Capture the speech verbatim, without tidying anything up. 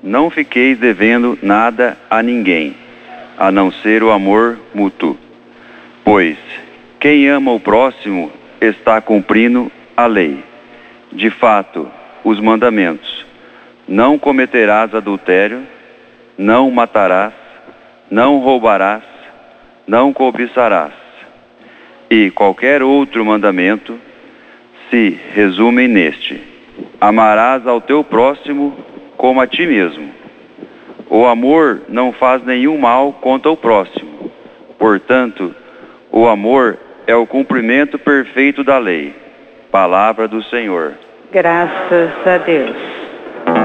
não fiqueis devendo nada a ninguém, a não ser o amor mútuo. Pois quem ama o próximo está cumprindo a lei. De fato, os mandamentos: não cometerás adultério, não matarás, não roubarás, não cobiçarás. E qualquer outro mandamento se resumem neste: amarás ao teu próximo como a ti mesmo. O amor não faz nenhum mal contra o próximo. Portanto, o amor é o cumprimento perfeito da lei. Palavra do Senhor. Graças a Deus.